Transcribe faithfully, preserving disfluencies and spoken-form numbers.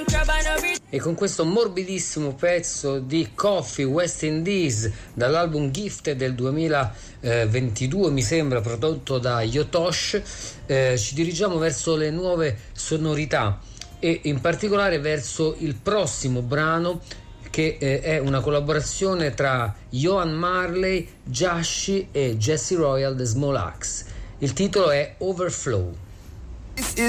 E con questo morbidissimo pezzo di Coffee West Indies dall'album Gift del duemilaventidue, mi sembra, prodotto da Yotosh, eh, ci dirigiamo verso le nuove sonorità e in particolare verso il prossimo brano, che eh, è una collaborazione tra Johan Marley, Jashi e Jesse Royal The Small Axe. Il titolo è Overflow.